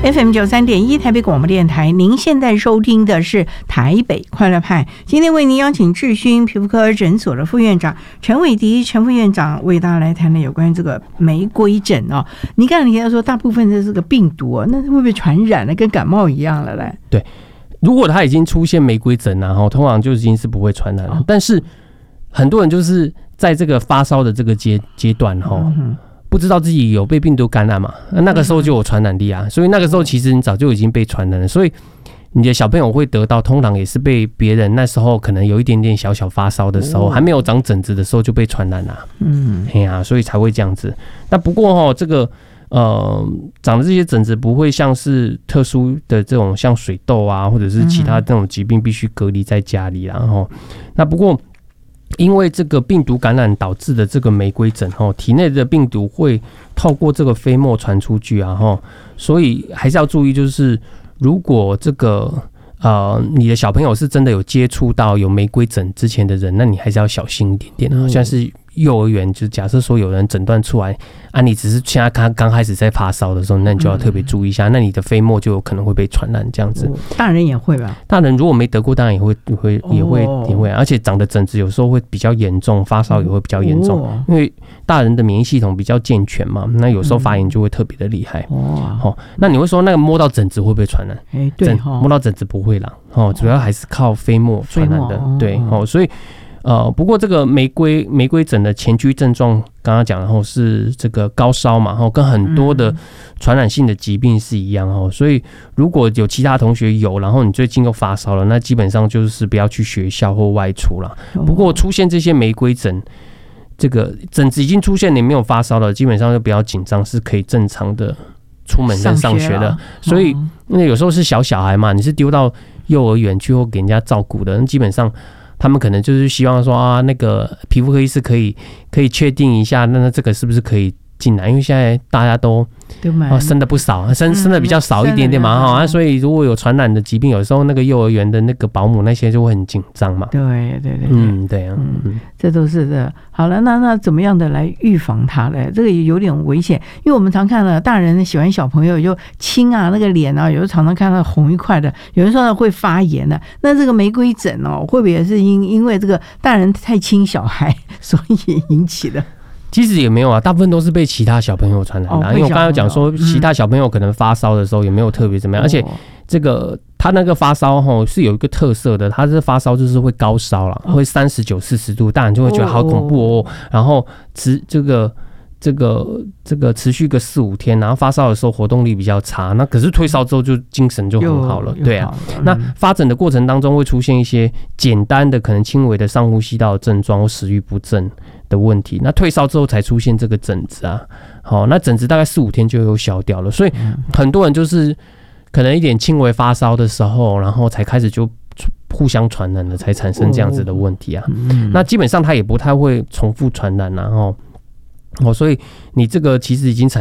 FM93.1 台北广播电台，您现在收听的是台北快乐派。今天为您邀请智勋皮肤科诊所的副院长陈伟迪陈副院长为大家来谈的有关于这个玫瑰疹哦。你刚才提到说，大部分的这个病毒那会不会传染了，跟感冒一样了嘞？ 对，如果它已经出现玫瑰疹通常就已经是不会传染了。但是很多人就是在这个发烧的这个阶段不知道自己有被病毒感染嘛，那个时候就有传染力啊，所以那个时候其实你早就已经被传染了，所以你的小朋友会得到，通常也是被别人那时候可能有一点点小小发烧的时候，还没有长疹子的时候就被传染了，所以才会这样子。那不过这个长的这些疹子不会像是特殊的这种像水痘啊，或者是其他这种疾病必须隔离在家里啦那不过因为这个病毒感染导致的这个玫瑰疹体内的病毒会透过这个飞沫传出去所以还是要注意，就是如果这个你的小朋友是真的有接触到有玫瑰疹之前的人，那你还是要小心一点点像是幼儿园，就假设说有人诊断出来你只是现在刚开始在发烧的时候，那你就要特别注意一下，那你的飞沫就有可能会被传染这样子。 大人也会吧？ 大人如果没得过，当然也会，而且长的疹子有时候会比较严重，发烧也会比较严重，因为大人的免疫系统比较健全嘛，那有时候发炎就会特别的厉害。那你会说那个摸到疹子会不会传染？ 对， 摸到疹子不会啦，主要还是靠飞沫传染的。对，所以不过这个玫瑰疹的前驱症状，刚刚讲，然后是这个高烧嘛，跟很多的传染性的疾病是一样所以如果有其他同学有，然后你最近又发烧了，那基本上就是不要去学校或外出了。不过出现这些玫瑰疹，这个疹子已经出现，你没有发烧了，基本上就不要紧张，是可以正常的出门跟上学的。所以因为有时候是小孩嘛，你是丢到幼儿园去或给人家照顾的，基本上他们可能就是希望说那个皮肤科医师可以确定一下，那这个是不是可以进来？因为现在大家都生的不少，生的比较少一点点嘛所以如果有传染的疾病，有时候那个幼儿园的那个保姆那些就会很紧张嘛。 对， 对啊， 这都是的。好了，那怎么样的来预防它呢？这个有点危险，因为我们常看了大人喜欢小朋友就亲那个脸有时候常常看到红一块的，有人说会发炎的。那这个玫瑰疹会不会也是因为这个大人太亲小孩，所以引起的？ 其实也没有啊，大部分都是被其他小朋友传染的因为我刚才讲说，其他小朋友可能发烧的时候也没有特别怎么样，而且这个他那个发烧是有一个特色的，他是发烧就是会高烧啦，会39、40度，大人就会觉得好恐怖然后这个持续个4、5天，然后发烧的时候活动力比较差，那可是退烧之后就精神就很好了，对啊。那发疹的过程当中会出现一些简单的可能轻微的上呼吸道的症状或食欲不振的问题，那退烧之后才出现这个疹子那疹子大概4、5天就有消掉了，所以很多人就是可能一点轻微发烧的时候，然后才开始就互相传染了，才产生这样子的问题那基本上它也不太会重复传染所以你这个其实已经产